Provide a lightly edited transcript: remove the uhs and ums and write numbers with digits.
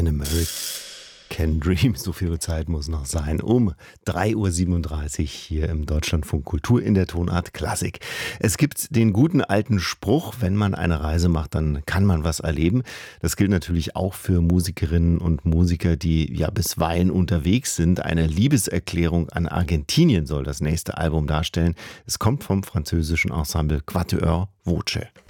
An American Dream, so viel Zeit muss noch sein, um 3:37 Uhr hier im Deutschlandfunk Kultur in der Tonart Klassik. Es gibt den guten alten Spruch, wenn man eine Reise macht, dann kann man was erleben. Das gilt natürlich auch für Musikerinnen und Musiker, die ja bisweilen unterwegs sind. Eine Liebeserklärung an Argentinien soll das nächste Album darstellen. Es kommt vom französischen Ensemble Quatuor Voce.